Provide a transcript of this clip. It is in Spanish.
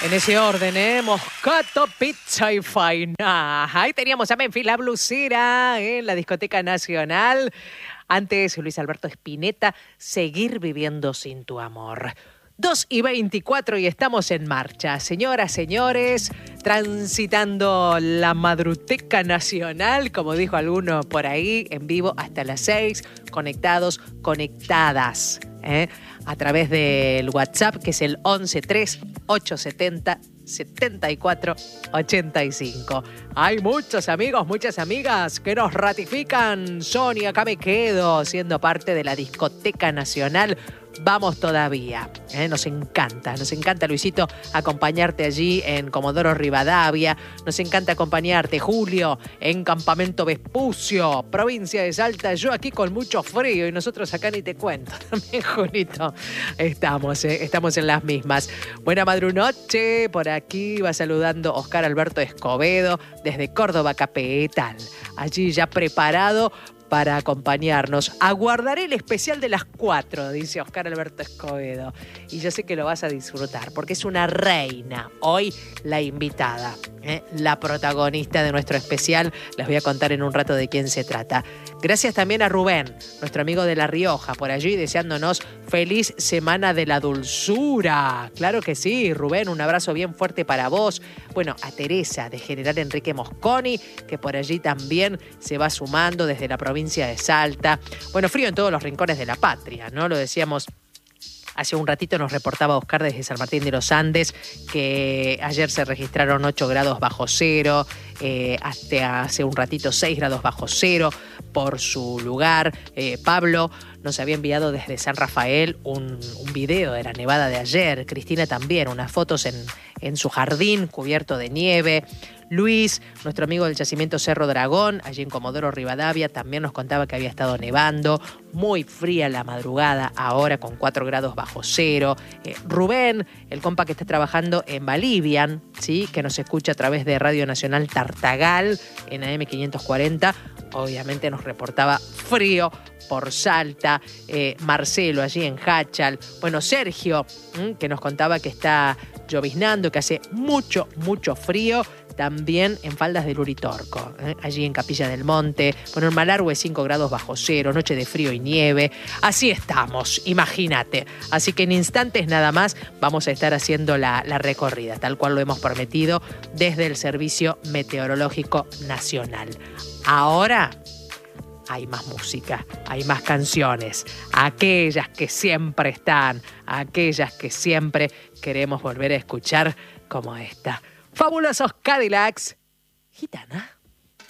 En ese orden, Moscato, pizza y faina. Ahí teníamos a Memphis La Blusera en la Discoteca Nacional. Antes, Luis Alberto Spinetta, Seguir viviendo sin tu amor. 2:24 y estamos en marcha. Señoras, señores, transitando la Madruteca Nacional, como dijo alguno por ahí, en vivo hasta las 6, conectados, conectadas, a través del WhatsApp, que es el 113870-7485. Hay muchos amigos, muchas amigas que nos ratifican. Sonia, acá me quedo siendo parte de la Discoteca Nacional. Vamos todavía, nos encanta, Luisito, acompañarte allí en Comodoro Rivadavia. Nos encanta acompañarte, Julio, en Campamento Vespucio, provincia de Salta. Yo aquí con mucho frío y nosotros acá ni te cuento. También, Julito, estamos en las mismas. Buena madrunoche, por aquí va saludando Oscar Alberto Escobedo desde Córdoba Capital. Allí ya preparado para acompañarnos. Aguardaré el especial de las 4, dice Oscar Alberto Escobedo. Y yo sé que lo vas a disfrutar, porque es una reina. Hoy la invitada, la protagonista de nuestro especial. Les voy a contar en un rato de quién se trata. Gracias también a Rubén, nuestro amigo de La Rioja, por allí deseándonos feliz Semana de la Dulzura. Claro que sí, Rubén, un abrazo bien fuerte para vos. Bueno, a Teresa de General Enrique Mosconi, que por allí también se va sumando desde la provincia de Salta. Bueno, frío en todos los rincones de la patria, ¿no? Lo decíamos hace un ratito, nos reportaba Oscar desde San Martín de los Andes que ayer se registraron 8 grados bajo cero, hasta hace un ratito 6 grados bajo cero por su lugar. Pablo nos había enviado desde San Rafael un video de la nevada de ayer. Cristina también, unas fotos en su jardín cubierto de nieve. Luis, nuestro amigo del yacimiento Cerro Dragón, allí en Comodoro Rivadavia, también nos contaba que había estado nevando. Muy fría la madrugada, ahora con 4 grados bajo cero. Rubén, el compa que está trabajando en Balivian, ¿sí? Que nos escucha a través de Radio Nacional Tartagal en AM540, obviamente nos reportaba frío por Salta. Marcelo allí en Hachal. Bueno, Sergio, que nos contaba que está lloviznando, que hace mucho, mucho frío. También en Faldas del Uritorco, allí en Capilla del Monte. Bueno, en Malargüe 5 grados bajo cero, noche de frío y nieve. Así estamos, imagínate. Así que en instantes nada más vamos a estar haciendo la recorrida, tal cual lo hemos prometido desde el Servicio Meteorológico Nacional. Ahora hay más música, hay más canciones, aquellas que siempre están, aquellas que siempre queremos volver a escuchar, como esta. Fabulosos Cadillacs, Gitana.